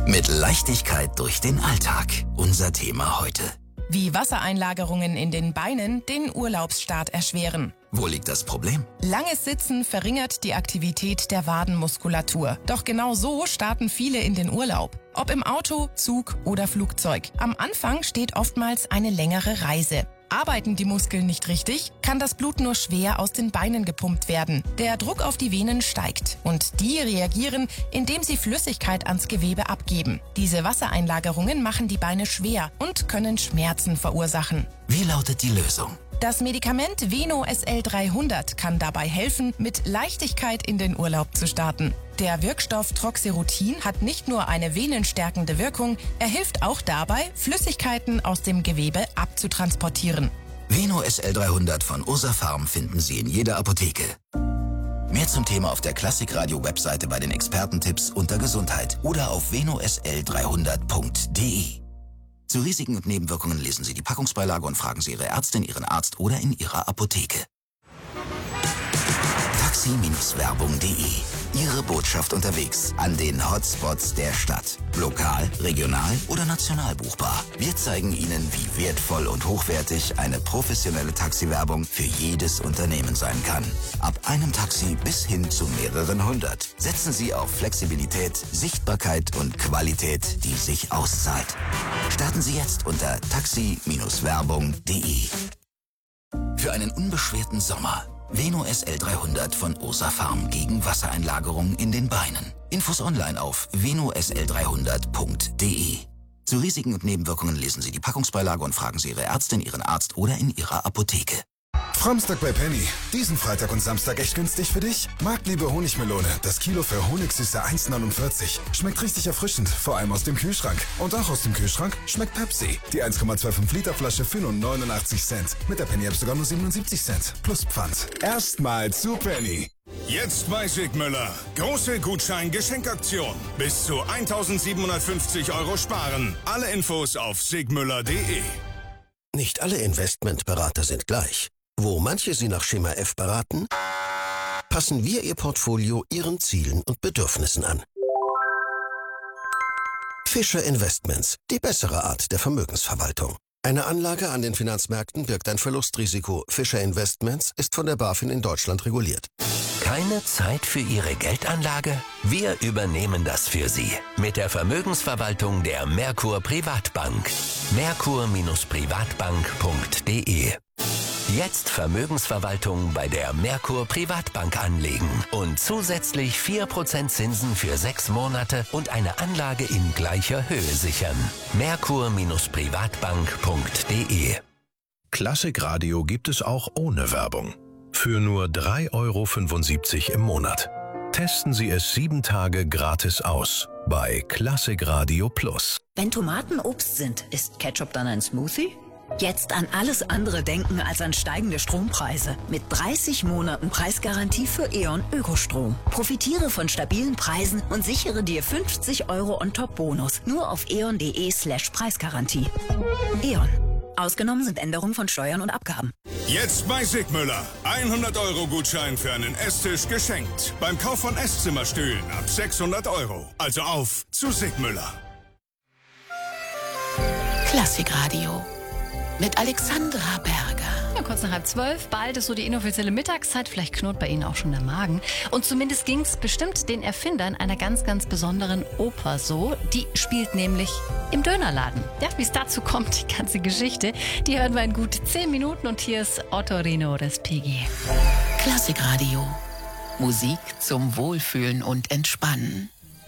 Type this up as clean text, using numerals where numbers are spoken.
Mit Leichtigkeit durch den Alltag. Unser Thema heute. Wie Wassereinlagerungen in den Beinen den Urlaubsstart erschweren. Wo liegt das Problem? Langes Sitzen verringert die Aktivität der Wadenmuskulatur. Doch genau so starten viele in den Urlaub. Ob im Auto, Zug oder Flugzeug. Am Anfang steht oftmals eine längere Reise. Arbeiten die Muskeln nicht richtig, kann das Blut nur schwer aus den Beinen gepumpt werden. Der Druck auf die Venen steigt und die reagieren, indem sie Flüssigkeit ans Gewebe abgeben. Diese Wassereinlagerungen machen die Beine schwer und können Schmerzen verursachen. Wie lautet die Lösung? Das Medikament Veno SL-300 kann dabei helfen, mit Leichtigkeit in den Urlaub zu starten. Der Wirkstoff Troxerutin hat nicht nur eine venenstärkende Wirkung, er hilft auch dabei, Flüssigkeiten aus dem Gewebe abzutransportieren. Veno SL-300 von Ursa Pharm finden Sie in jeder Apotheke. Mehr zum Thema auf der Klassikradio-Webseite bei den Expertentipps unter Gesundheit oder auf venosl300.de. Zu Risiken und Nebenwirkungen lesen Sie die Packungsbeilage und fragen Sie Ihre Ärztin, Ihren Arzt oder in Ihrer Apotheke. Taxi-Werbung.de. Ihre Botschaft unterwegs an den Hotspots der Stadt. Lokal, regional oder national buchbar. Wir zeigen Ihnen, wie wertvoll und hochwertig eine professionelle Taxi-Werbung für jedes Unternehmen sein kann. Ab einem Taxi bis hin zu mehreren hundert. Setzen Sie auf Flexibilität, Sichtbarkeit und Qualität, die sich auszahlt. Starten Sie jetzt unter Taxi-Werbung.de. Für einen unbeschwerten Sommer. Veno SL-300 von Ursa Pharm gegen Wassereinlagerungen in den Beinen. Infos online auf venosl300.de. Zu Risiken und Nebenwirkungen lesen Sie die Packungsbeilage und fragen Sie Ihre Ärztin, Ihren Arzt oder in Ihrer Apotheke. Framstag bei Penny. Diesen Freitag und Samstag echt günstig für dich? Marktliebe Honigmelone. Das Kilo für Honigsüße 1,49. Schmeckt richtig erfrischend, vor allem aus dem Kühlschrank. Und auch aus dem Kühlschrank schmeckt Pepsi. Die 1,25 Liter Flasche für nur 89 Cent. Mit der Penny-App sogar nur 77 Cent. Plus Pfand. Erstmal zu Penny. Jetzt bei Sigmüller. Große Gutschein-Geschenkaktion. Bis zu 1.750 € sparen. Alle Infos auf sigmüller.de. Nicht alle Investmentberater sind gleich. Wo manche Sie nach Schema F beraten, passen wir Ihr Portfolio Ihren Zielen und Bedürfnissen an. Fischer Investments, die bessere Art der Vermögensverwaltung. Eine Anlage an den Finanzmärkten birgt ein Verlustrisiko. Fischer Investments ist von der BaFin in Deutschland reguliert. Keine Zeit für Ihre Geldanlage? Wir übernehmen das für Sie. Mit der Vermögensverwaltung der Merkur Privatbank. Merkur-Privatbank.de. Jetzt Vermögensverwaltung bei der Merkur Privatbank anlegen und zusätzlich 4% Zinsen für 6 Monate und eine Anlage in gleicher Höhe sichern. Merkur-Privatbank.de. Klassikradio gibt es auch ohne Werbung. Für nur 3,75 € im Monat. Testen Sie es 7 Tage gratis aus bei Klassikradio Plus. Wenn Tomaten Obst sind, ist Ketchup dann ein Smoothie? Jetzt an alles andere denken als an steigende Strompreise. Mit 30 Monaten Preisgarantie für E.ON Ökostrom. Profitiere von stabilen Preisen und sichere dir 50 € On-Top-Bonus. Nur auf eon.de/Preisgarantie. E.ON. Ausgenommen sind Änderungen von Steuern und Abgaben. Jetzt bei Sigmüller. 100 € Gutschein für einen Esstisch geschenkt. Beim Kauf von Esszimmerstühlen ab 600 €. Also auf zu Sigmüller. Klassikradio mit Alexandra Berger. Ja, kurz nach 11:30, bald ist so die inoffizielle Mittagszeit, vielleicht knurrt bei Ihnen auch schon der Magen. Und zumindest ging es bestimmt den Erfindern einer ganz, ganz besonderen Oper so. Die spielt nämlich im Dönerladen. Ja, wie es dazu kommt, die ganze Geschichte, die hören wir in gut 10 Minuten und hier ist Ottorino Respighi. Klassikradio. Musik zum Wohlfühlen und Entspannen.